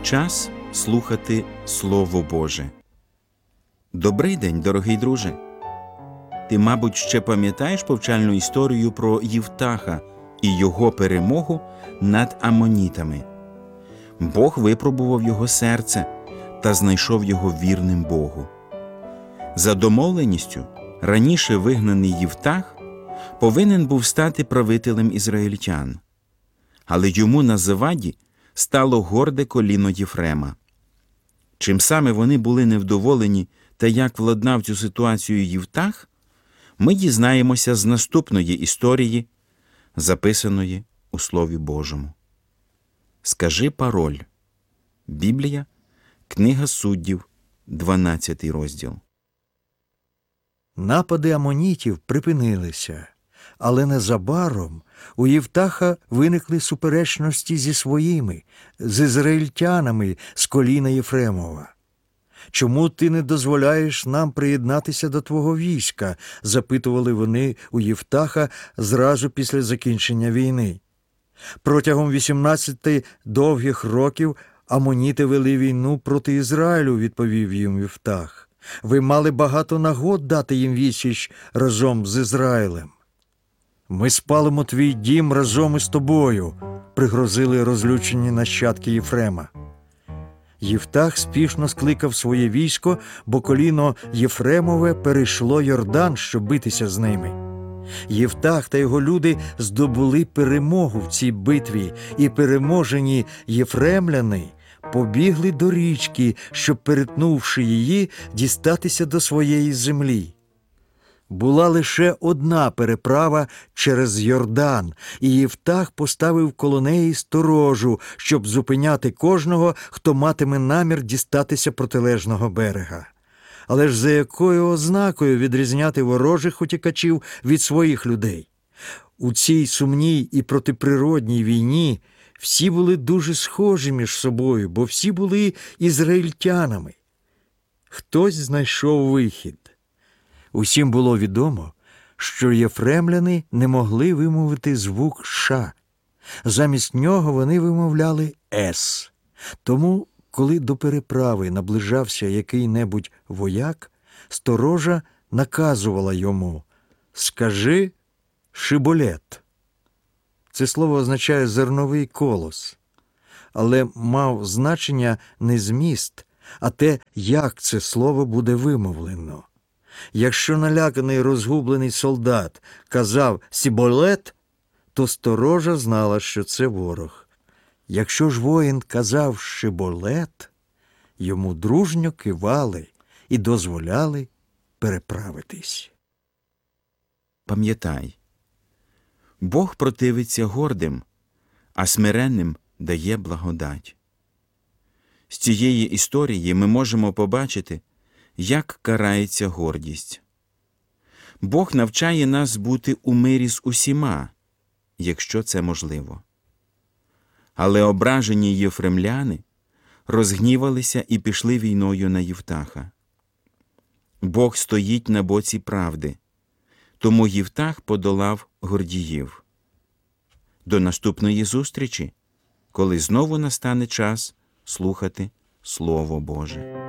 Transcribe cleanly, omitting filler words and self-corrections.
Час слухати Слово Боже. Добрий день, дорогий друже! Ти, мабуть, ще пам'ятаєш повчальну історію про Євтаха і його перемогу над амонітами. Бог випробував його серце та знайшов його вірним Богу. За домовленістю, раніше вигнаний Євтах повинен був стати правителем ізраїльтян. Але йому на заваді стало горде коліно Єфрема. Чим саме вони були невдоволені та як владнав цю ситуацію Євтах, ми дізнаємося з наступної історії, записаної у Слові Божому. Скажи пароль. Біблія, Книга Суддів, 12 розділ. Напади амонітів припинилися, але незабаром у Євтаха виникли суперечності зі своїми, з ізраїльтянами з коліна Єфремова. «Чому ти не дозволяєш нам приєднатися до твого війська?» – запитували вони у Євтаха зразу після закінчення війни. Протягом 18 довгих років амоніти вели війну проти Ізраїлю, відповів їм Євтах. Ви мали багато нагод дати їм відсіч разом з Ізраїлем. «Ми спалимо твій дім разом із тобою», – пригрозили розлючені нащадки Єфрема. Євтах спішно скликав своє військо, бо коліно Єфремове перейшло Йордан, щоб битися з ними. Євтах та його люди здобули перемогу в цій битві, і переможені єфремляни побігли до річки, щоб, перетнувши її, дістатися до своєї землі. Була лише одна переправа через Йордан, і Євтах поставив коло неї сторожу, щоб зупиняти кожного, хто матиме намір дістатися протилежного берега. Але ж за якою ознакою відрізняти ворожих утікачів від своїх людей? У цій сумній і протиприродній війні всі були дуже схожі між собою, бо всі були ізраїльтянами. Хтось знайшов вихід. Усім було відомо, що єфремляни не могли вимовити звук «ш». Замість нього вони вимовляли «с». Тому, коли до переправи наближався який-небудь вояк, сторожа наказувала йому «Скажи шиболет». Це слово означає «зерновий колос», але мав значення не зміст, а те, як це слово буде вимовлено. Якщо наляканий розгублений солдат казав «сіболет», то сторожа знала, що це ворог. Якщо ж воїн казав «шиболет», йому дружньо кивали і дозволяли переправитись. Пам'ятай, Бог противиться гордим, а смиренним дає благодать. З цієї історії ми можемо побачити, як карається гордість. Бог навчає нас бути у мирі з усіма, якщо це можливо. Але ображені єфремляни розгнівалися і пішли війною на Євтаха. Бог стоїть на боці правди, тому Євтах подолав гордіїв. До наступної зустрічі, коли знову настане час слухати Слово Боже.